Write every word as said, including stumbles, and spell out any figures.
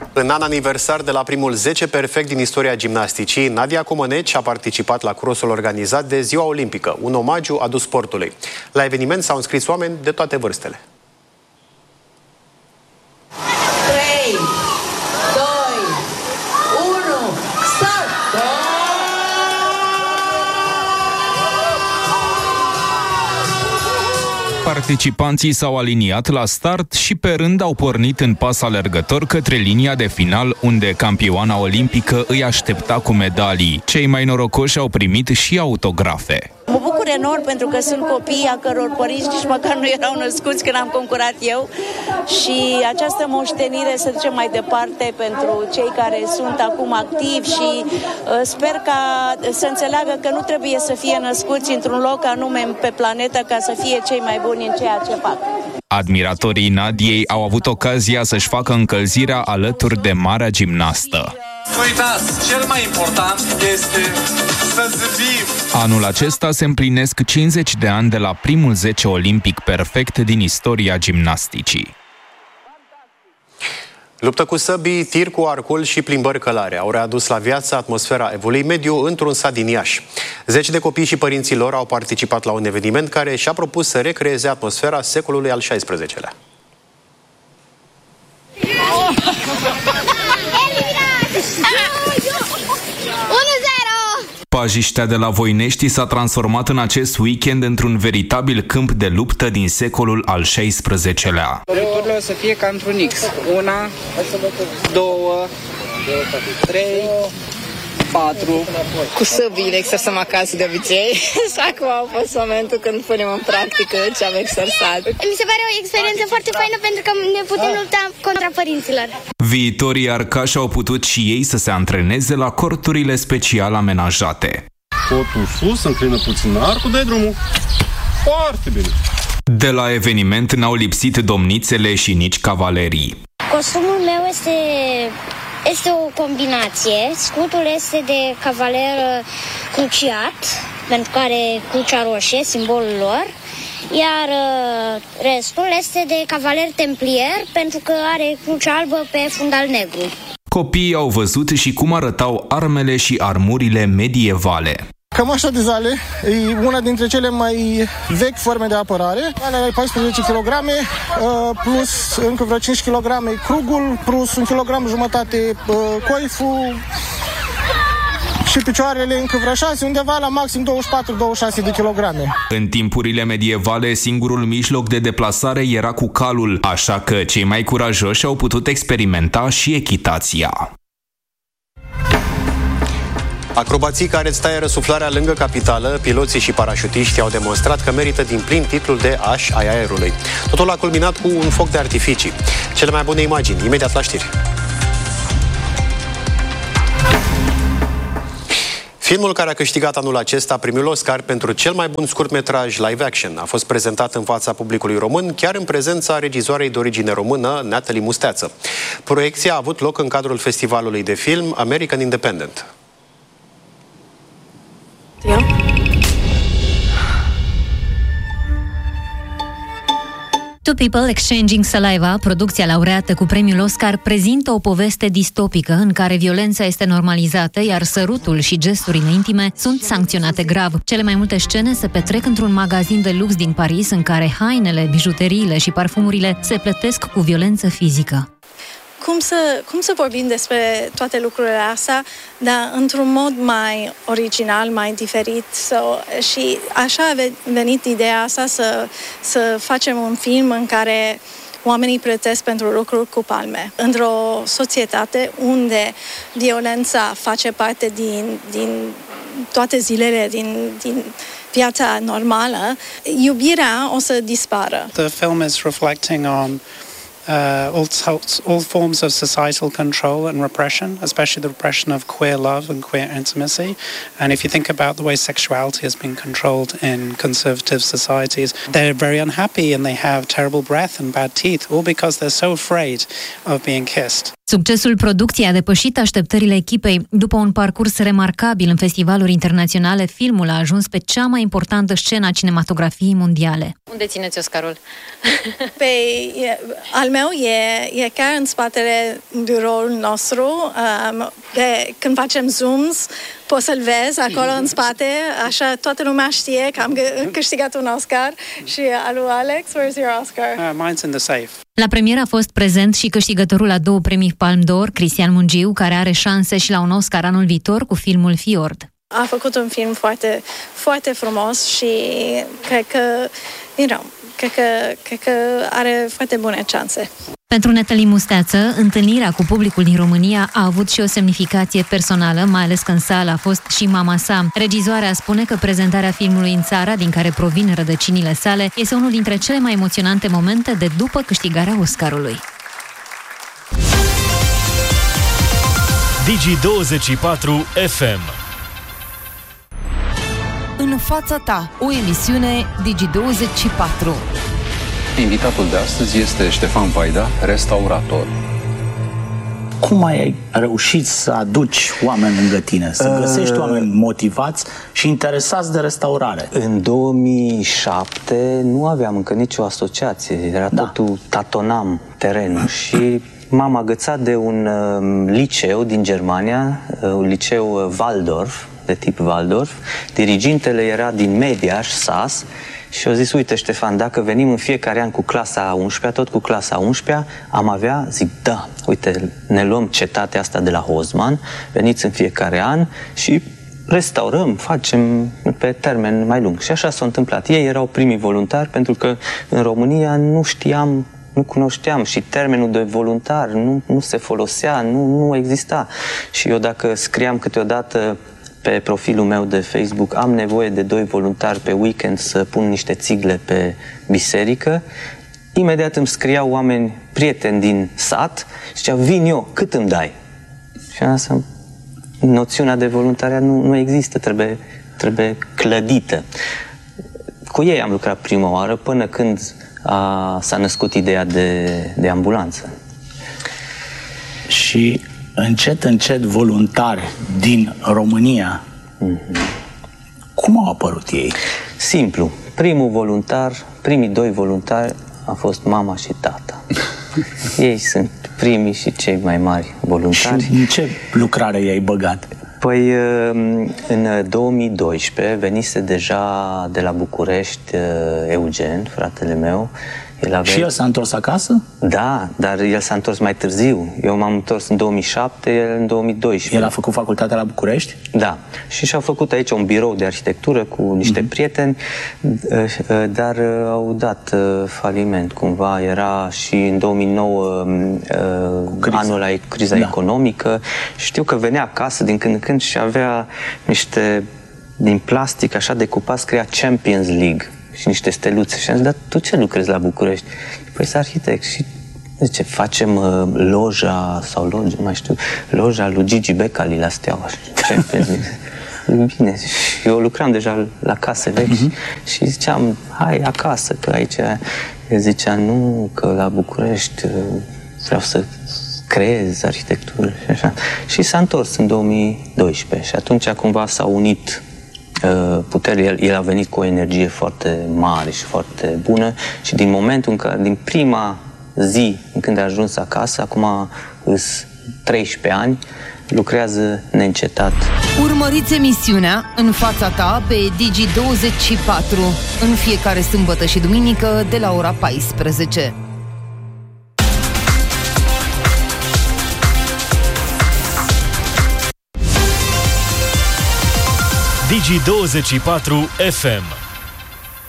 În an aniversar de la primul zece perfect din istoria gimnasticii, Nadia Comăneci a participat la crossul organizat de Ziua Olimpică, un omagiu adus sportului. La eveniment s-au înscris oameni de toate vârstele. trei, doi, unu, start! Participanții s-au aliniat la start și pe rând au pornit în pas alergător către linia de final, unde campioana olimpică îi aștepta cu medalii. Cei mai norocoși au primit și autografe. Mă bucur enorm pentru că sunt copii a căror părinți nici măcar nu erau născuți când am concurat eu și această moștenire se duce mai departe pentru cei care sunt acum activi și uh, sper ca să înțeleagă că nu trebuie să fie născuți într-un loc anume pe planetă ca să fie cei mai buni în ceea ce fac. Admiratorii Nadiei au avut ocazia să-și facă încălzirea alături de marea gimnastă. Uitați, cel mai important este să zâmbim. Anul acesta se împlinesc cincizeci de ani de la primul zece olimpic perfect din istoria gimnasticii. Luptă cu săbii, tir cu arcul și plimbări călare au readus la viață atmosfera Evului Mediu într-un sat din Iași. Zeci de copii și părinții lor au participat la un eveniment care și-a propus să recreeze atmosfera secolului al șaisprezecelea. Pajiștea de la Voinești s-a transformat în acest weekend într-un veritabil câmp de luptă din secolul al șaisprezecelea. Locurile o să fie ca într-un X. Una, două, trei, patru. Cu săbile exersăm acasă de obicei și acum a fost momentul când punem în practică ce am exersat. Mi se pare o experiență foarte faină pentru că ne putem lupta contra părinților. Viitorii arcași au putut și ei să se antreneze la corturile special amenajate. Cotul sus, înclină puțin arcul, dai drumul. Foarte bine. De la eveniment n-au lipsit domnițele și nici cavalerii. Costumul meu este... Este o combinație. Scutul este de cavaler cruciat, pentru că are crucea roșie, simbolul lor, iar restul este de cavaler templier, pentru că are crucea albă pe fundal negru. Copiii au văzut și cum arătau armele și armurile medievale. Cămașa de zale e una dintre cele mai vechi forme de apărare. Are paisprezece kilograme, plus încă vreo cinci kilograme crugul, plus un kilogram jumătate coiful și picioarele încă vreo șase, undeva la maxim douăzeci și patru douăzeci și șase de kilograme. În timpurile medievale, singurul mijloc de deplasare era cu calul, așa că cei mai curajoși au putut experimenta și echitația. Acrobații care îți taie răsuflarea lângă capitală, piloții și parașutiști au demonstrat că merită din plin titlul de ași ai aerului. Totul a culminat cu un foc de artificii. Cele mai bune imagini, imediat la știri. Filmul care a câștigat anul acesta premiul Oscar pentru cel mai bun scurtmetraj live action a fost prezentat în fața publicului român, chiar în prezența regizoarei de origine română, Natalie Musteață. Proiecția a avut loc în cadrul festivalului de film American Independent. Yeah. Two People Exchanging Saliva, producția laureată cu premiul Oscar, prezintă o poveste distopică în care violența este normalizată, iar sărutul și gesturile intime sunt sancționate grav. Cele mai multe scene se petrec într-un magazin de lux din Paris, în care hainele, bijuteriile și parfumurile se plătesc cu violență fizică. Cum să, cum să vorbim despre toate lucrurile astea, dar într-un mod mai original, mai diferit. So, și așa a venit ideea asta să, să facem un film în care oamenii plătesc pentru lucruri cu palme. Într-o societate unde violența face parte din, din toate zilele, din, din viața normală, iubirea o să dispară. The film is reflecting on Uh, all, all forms of societal control and repression, especially the repression of queer love and queer intimacy. And if you think about the way sexuality has been controlled in conservative societies, they're very unhappy and they have terrible breath and bad teeth, all because they're so afraid of being kissed. Succesul producției a depășit așteptările echipei. După un parcurs remarcabil în festivaluri internaționale, filmul a ajuns pe cea mai importantă scenă a cinematografiei mondiale. Unde țineți Oscarul? Pe, e, al meu e, e chiar în spatele biroul nostru. Um, de, când facem zooms, poți să-l vezi acolo în spate, așa toată lumea știe că am câștigat un Oscar. Și al lui Alex, where's your Oscar? Uh, mine's in the safe. La premieră a fost prezent și câștigătorul la două premii Palme d'Or, Cristian Mungiu, care are șanse și la un Oscar anul viitor cu filmul Fjord. A făcut un film foarte, foarte frumos și cred că, you know, cred că, cred că are foarte bune șanse. Pentru Natalie Musteață, întâlnirea cu publicul din România a avut și o semnificație personală, mai ales că în sală a fost și mama sa. Regizoarea spune că prezentarea filmului în țara, din care provin rădăcinile sale, este unul dintre cele mai emoționante momente de după câștigarea Oscarului. Digi douăzeci și patru F M. În fața ta, o emisiune Digi douăzeci și patru. Invitatul de astăzi este Ștefan Vaida, restaurator. Cum ai reușit să aduci oameni lângă tine, să găsești oameni motivați și interesați de restaurare? În două mii șapte nu aveam încă nicio asociație, era da. totul, tatonam terenul și m-am agățat de un uh, liceu din Germania, uh, un liceu Waldorf, de tip Waldorf. Dirigintele era din Mediaș, Sas, și au zis, uite Ștefan, dacă venim în fiecare an cu clasa a unsprezecea, tot cu clasa a unsprezecea, am avea, zic, da, uite, ne luăm cetatea asta de la Hozman, veniți în fiecare an și restaurăm, facem pe termen mai lung. Și așa s-a întâmplat. Ei erau primii voluntari, pentru că în România nu știam, nu cunoșteam și termenul de voluntar nu, nu se folosea, nu, nu exista. Și eu dacă scriam câteodată pe profilul meu de Facebook, am nevoie de doi voluntari pe weekend să pun niște țigle pe biserică, imediat îmi scriau oameni, prieteni din sat, și ziceau, vin eu, cât îmi dai? Și am zis, noțiunea de voluntariat nu, nu există, trebuie, trebuie clădită. Cu ei am lucrat prima oară, până când a, s-a născut ideea de, de ambulanță. Și încet, încet, voluntari din România, mm-hmm. cum au apărut ei? Simplu. Primul voluntar, primii doi voluntari a fost mama și tata. Ei sunt primii și cei mai mari voluntari. Și în ce lucrare i-ai băgat? Păi, în două mii doisprezece venise deja de la București Eugen, fratele meu. El avea... Și el s-a întors acasă? Da, dar el s-a întors mai târziu. Eu m-am întors în două mii șapte, el în două mii doisprezece. El a făcut facultatea la București? Da. Și și-a făcut aici un birou de arhitectură cu niște mm-hmm. prieteni, dar au dat faliment cumva. Era și în două mii nouă anul la criza da. economică. Știu că venea acasă din când în când și avea niște din plastic așa decupat, scria Champions League și niște steluțe. Și am zis, dar tu ce lucrezi la București? Păi sunt arhitect. Și zice, facem uh, loja sau loja, mai știu, loja lui Gigi Becali la Steaua. Bine, și eu lucram deja la case vechi uh-huh. și ziceam, hai acasă, că aici... El zicea, nu, că la București uh, vreau să creez arhitectură și așa. Și s-a întors în două mii doisprezece și atunci cumva s-au unit puterile. El, el a venit cu o energie foarte mare și foarte bună și din momentul în care, din prima zi în când a ajuns acasă, acum îs treisprezece ani, lucrează neîncetat. Urmăriți emisiunea În fața ta pe Digi douăzeci și patru în fiecare sâmbătă și duminică de la ora paisprezece. Digi douăzeci și patru F M.